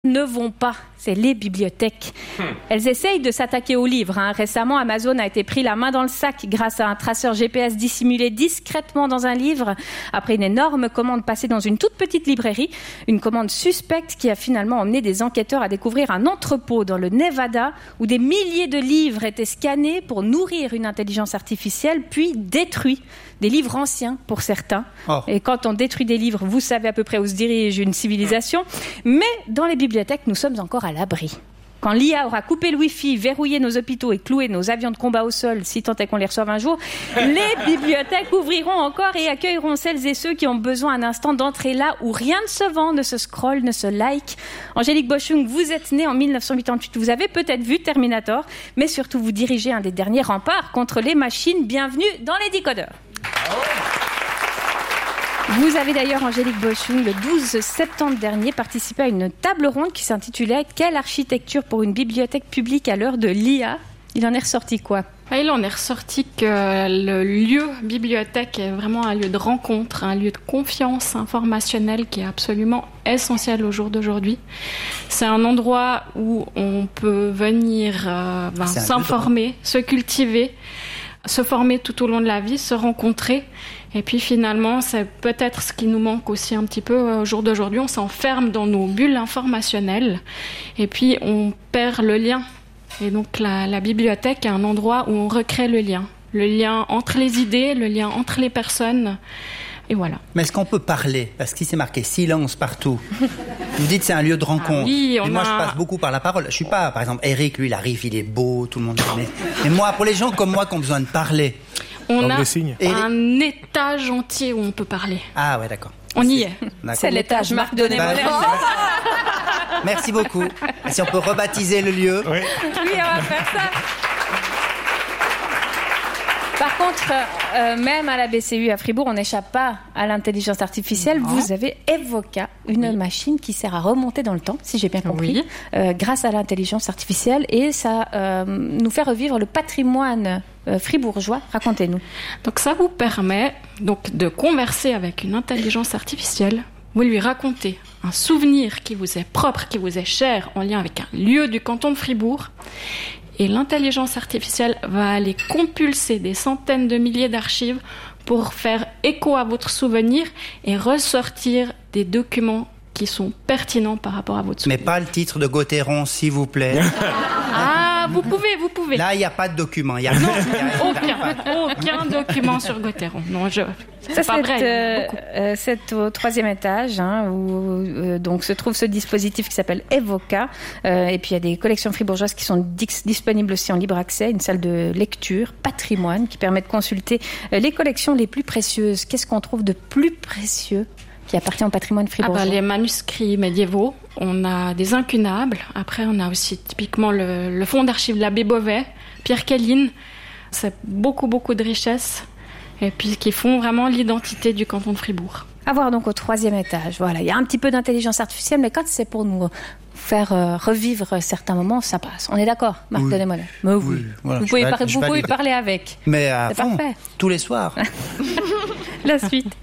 ne vont pas, c'est les bibliothèques. Elles essayent de s'attaquer aux livres. Récemment, Amazon a été pris la main dans le sac grâce à un traceur GPS dissimulé discrètement dans un livre après une énorme commande passée dans une toute petite librairie. Une commande suspecte qui a finalement emmené des enquêteurs à découvrir un entrepôt dans le Nevada où des milliers de livres étaient scannés pour nourrir une intelligence artificielle puis détruits. Des livres anciens pour certains. Oh. Et quand on détruit des livres, vous savez à peu près où se dirige une civilisation. Mais dans les bibliothèques, nous sommes encore à l'abri. Quand l'IA aura coupé le Wi-Fi, verrouillé nos hôpitaux et cloué nos avions de combat au sol, si tant est qu'on les reçoive un jour, les bibliothèques ouvriront encore et accueilleront celles et ceux qui ont besoin un instant d'entrer là où rien ne se vend, ne se scrolle, ne se like. Angélique Boschung, vous êtes née en 1988. Vous avez peut-être vu Terminator, mais surtout vous dirigez un des derniers remparts contre les machines. Bienvenue dans les Décodeurs. Vous avez d'ailleurs, Angélique Boschung, le 12 septembre dernier, participé à une table ronde qui s'intitulait « Quelle architecture pour une bibliothèque publique à l'heure de l'IA ?» Il en est ressorti quoi ? Il en est ressorti que le lieu bibliothèque est vraiment un lieu de rencontre, un lieu de confiance informationnelle qui est absolument essentiel au jour d'aujourd'hui. C'est un endroit où on peut venir s'informer, se cultiver, se former tout au long de la vie, se rencontrer. Et puis finalement, c'est peut-être ce qui nous manque aussi un petit peu au jour d'aujourd'hui. On s'enferme dans nos bulles informationnelles et puis on perd le lien. Et donc la bibliothèque est un endroit où on recrée le lien entre les idées, le lien entre les personnes. Et voilà. Mais est-ce qu'on peut parler ? Parce qu'il s'est marqué silence partout. Vous dites c'est un lieu de rencontre. Oui, moi, je passe beaucoup par la parole. Je suis pas, par exemple, Eric, lui, il arrive, il est beau, tout le monde. Mais moi, pour les gens comme moi qui ont besoin de parler. On a un étage entier où on peut parler. Ah ouais, d'accord. On y est. D'accord. C'est l'étage Marc Denet-Moller. Merci beaucoup. Et si on peut rebaptiser le lieu. Oui, on va faire ça. Par contre, même à la BCU à Fribourg, on n'échappe pas à l'intelligence artificielle. Non. Vous avez Evoca, une machine qui sert à remonter dans le temps, si j'ai bien compris, grâce à l'intelligence artificielle. Et ça nous fait revivre le patrimoine fribourgeois. Racontez-nous. Donc ça vous permet donc, de converser avec une intelligence artificielle. Vous lui racontez un souvenir qui vous est propre, qui vous est cher, en lien avec un lieu du canton de Fribourg. Et l'intelligence artificielle va aller compulser des centaines de milliers d'archives pour faire écho à votre souvenir et ressortir des documents qui sont pertinents par rapport à votre souvenir. Mais pas le titre de Gauthéron, s'il vous plaît. Ah, vous pouvez. Là, il n'y a pas de document. Aucun document sur Gauthéron. Non, c'est pas vrai. C'est au 3e étage, où donc se trouve ce dispositif qui s'appelle Evoca. Et puis il y a des collections fribourgeoises qui sont disponibles aussi en libre accès, une salle de lecture, patrimoine, qui permet de consulter les collections les plus précieuses. Qu'est-ce qu'on trouve de plus précieux qui appartient au patrimoine fribourgeois? Les manuscrits médiévaux, on a des incunables. Après, on a aussi typiquement le fonds d'archives de l'abbé Beauvais, Pierre Kelline. C'est beaucoup de richesses et puis qui font vraiment l'identité du canton de Fribourg. À voir donc au 3e étage. Voilà, il y a un petit peu d'intelligence artificielle, mais quand c'est pour nous faire revivre certains moments, ça passe. On est d'accord, Marc Denet-Moller? Oui. Voilà, vous pouvez parler avec. Mais à c'est fond, parfait. Tous les soirs. La suite.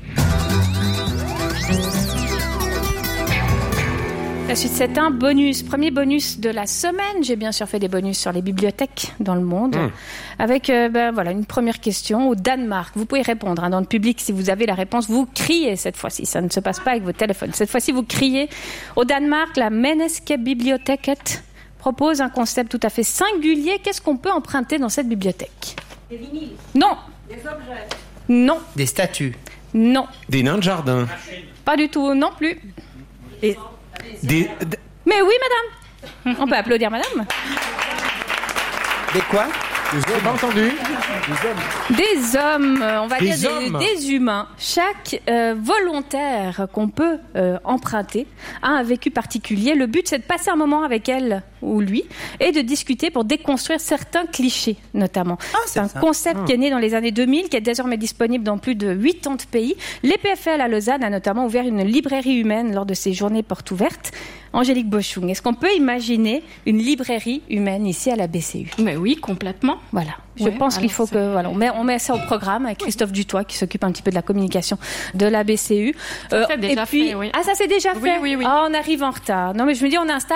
La suite, c'est un bonus. Premier bonus de la semaine. J'ai bien sûr fait des bonus sur les bibliothèques dans le monde. Avec une première question. Au Danemark, vous pouvez répondre dans le public si vous avez la réponse. Vous criez cette fois-ci. Ça ne se passe pas avec vos téléphones. Cette fois-ci, vous criez. Au Danemark, la Menneskebiblioteket propose un concept tout à fait singulier. Qu'est-ce qu'on peut emprunter dans cette bibliothèque? Des vinyles. Non. Des objets. Non. Des statues. Non. Des nains de jardin. Pas du tout, non plus. Mais oui, madame. On peut applaudir madame. Des quoi? J'ai pas entendu. Des hommes, on va des dire hommes. des humains. Chaque volontaire qu'on peut emprunter a un vécu particulier. Le but, c'est de passer un moment avec elle ou lui, et de discuter pour déconstruire certains clichés, notamment. C'est un concept qui est né dans les années 2000, qui est désormais disponible dans plus de 80 pays. L'EPFL à Lausanne a notamment ouvert une librairie humaine lors de ses journées portes ouvertes. Angélique Boschung, est-ce qu'on peut imaginer une librairie humaine ici à la BCU? Mais oui, complètement. Voilà. Je pense qu'il faut que on met ça au programme avec Christophe Dutoit qui s'occupe un petit peu de la communication de la BCU. Ça c'est déjà fait, oui. Ah, ça c'est déjà fait. Oui. Ah, on arrive en retard. Non, mais je me dis, on installe